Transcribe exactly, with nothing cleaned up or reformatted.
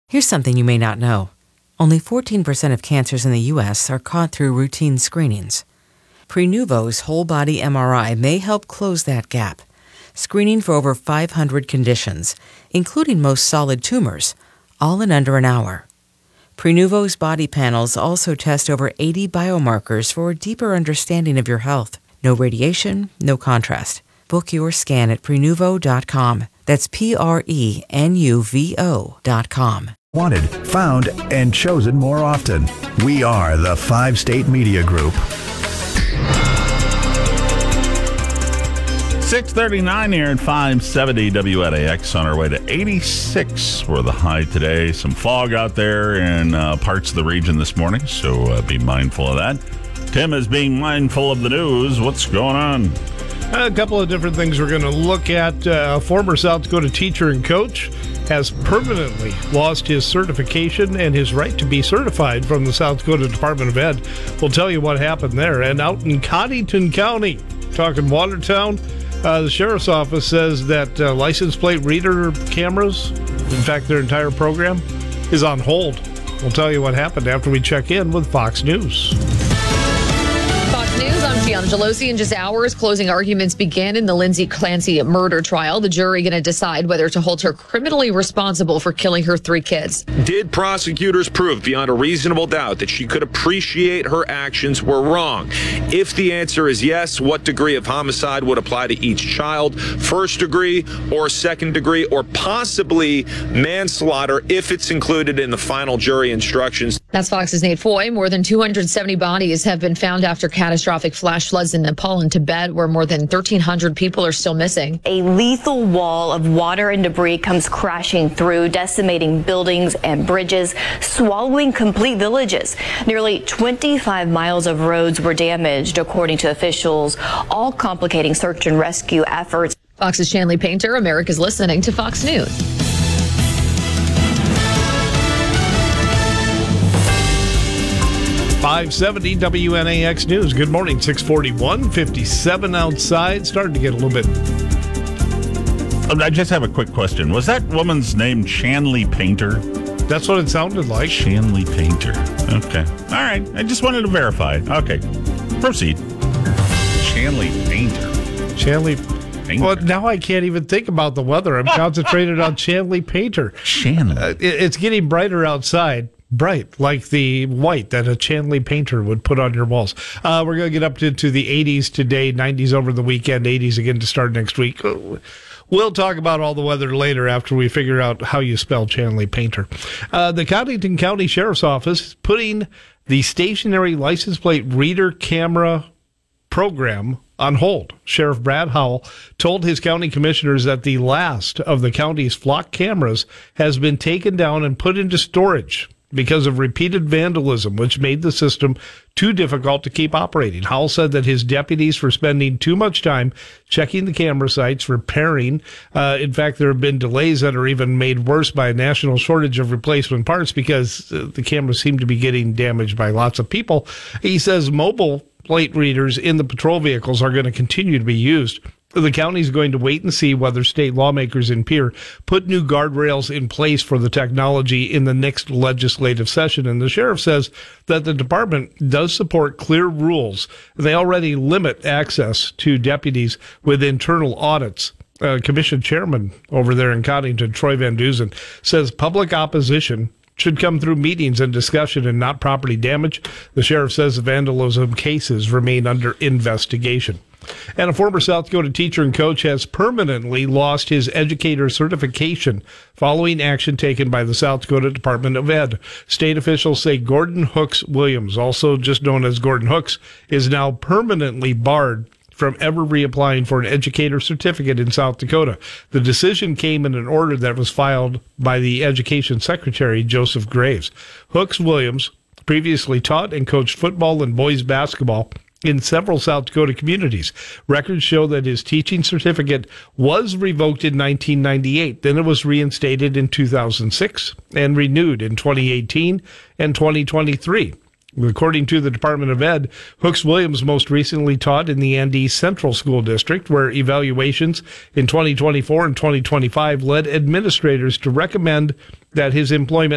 Here's something you may not know. Only fourteen percent of cancers in the U S are caught through routine screenings. Prenuvo's whole-body M R I may help close that gap, screening for over five hundred conditions, including most solid tumors, all in under an hour. Prenuvo's body panels also test over eighty biomarkers for a deeper understanding of your health. No radiation, no contrast. Book your scan at Prenuvo dot com. That's P R E N U V O dot com. Wanted, found, and chosen more often. We are the Five State Media Group. six thirty-nine here at five seventy W N A X, on our way to eighty-six for the high today. Some fog out there in uh, parts of the region this morning, so uh, be mindful of that. Tim is being mindful of the news. What's going on? A couple of different things we're going to look at. Uh, a former South Dakota teacher and coach has permanently lost his certification and his right to be certified from the South Dakota Department of Ed. We'll tell you what happened there. And out in Cottington County, talking Watertown, uh, the sheriff's office says that uh, license plate reader cameras, in fact, their entire program, is on hold. We'll tell you what happened after we check in with Fox News. News, I'm Gianna Gelosi. In just hours, closing arguments begin in the Lindsay Clancy murder trial. The jury going to decide whether to hold her criminally responsible for killing her three kids. Did prosecutors prove beyond a reasonable doubt that she could appreciate her actions were wrong? If the answer is yes, what degree of homicide would apply to each child? First degree or second degree, or possibly manslaughter if it's included in the final jury instructions? That's Fox's Nate Foy. More than two hundred seventy bodies have been found after catastrophic flash floods in Nepal and Tibet, where more than thirteen hundred people are still missing. A lethal wall of water and debris comes crashing through, decimating buildings and bridges, swallowing complete villages. Nearly twenty-five miles of roads were damaged, according to officials, all complicating search and rescue efforts. Fox's Shanley Painter, America's listening to Fox News. five seventy W N A X News. Good morning. six forty-one, fifty-seven outside. Starting to get a little bit. I just have a quick question. Was that woman's name Shanley Painter? That's what it sounded like. Shanley Painter. Okay. All right. I just wanted to verify. Okay. Proceed. Shanley Painter. Shanley Painter. Well, now I can't even think about the weather. I'm concentrated on Shanley Painter. Shanley. Uh, it, it's getting brighter outside. Bright, like the white that a Shanley painter would put on your walls. Uh, we're going to get up to, to the eighties today, nineties over the weekend, eighties again to start next week. We'll talk about all the weather later after we figure out how you spell Shanley Painter. Uh, the Cottington County Sheriff's Office is putting the stationary license plate reader camera program on hold. Sheriff Brad Howell told his county commissioners that the last of the county's flock cameras has been taken down and put into storage because of repeated vandalism, which made the system too difficult to keep operating. Howell said that his deputies were spending too much time checking the camera sites, repairing. Uh, in fact, there have been delays that are even made worse by a national shortage of replacement parts because uh, the cameras seem to be getting damaged by lots of people. He says mobile plate readers in the patrol vehicles are going to continue to be used. The county is going to wait and see whether state lawmakers in Pierre put new guardrails in place for the technology in the next legislative session. And the sheriff says that the department does support clear rules. They already limit access to deputies with internal audits. Uh, Commission chairman over there in Cottington, Troy Van Dusen, says public opposition should come through meetings and discussion and not property damage. The sheriff says the vandalism cases remain under investigation. And a former South Dakota teacher and coach has permanently lost his educator certification following action taken by the South Dakota Department of Ed. State officials say Gordon Hooks Williams, also just known as Gordon Hooks, is now permanently barred from ever reapplying for an educator certificate in South Dakota. The decision came in an order that was filed by the Education Secretary, Joseph Graves. Hooks Williams previously taught and coached football and boys basketball in several South Dakota communities. Records show that his teaching certificate was revoked in nineteen ninety-eight. Then it was reinstated in two thousand six and renewed in twenty eighteen and twenty twenty-three. According to the Department of Ed, Hooks Williams most recently taught in the Andes Central School District, where evaluations in twenty twenty-four and twenty twenty-five led administrators to recommend that his employment